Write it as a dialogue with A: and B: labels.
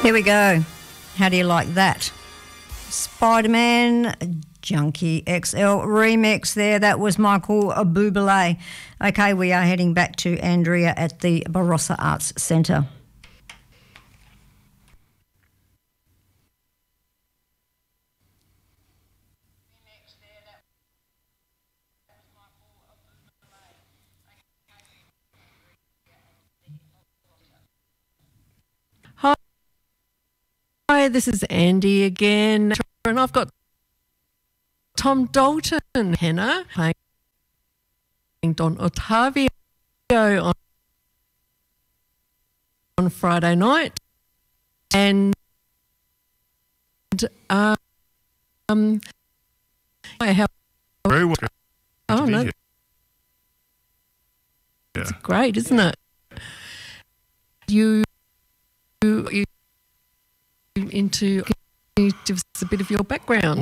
A: Here we go. How do you like that? Spider-Man Junkie XL remix there. That was Michael Bublé. Okay, we are heading back to Andrea at the Barossa Arts Centre.
B: Hi, this is Andy again, and I've got Tom Dalton, Henna, playing Don Ottavio on Friday night, and I have
C: very well.
B: Oh no, it's great, isn't it? You into give us a bit of your background.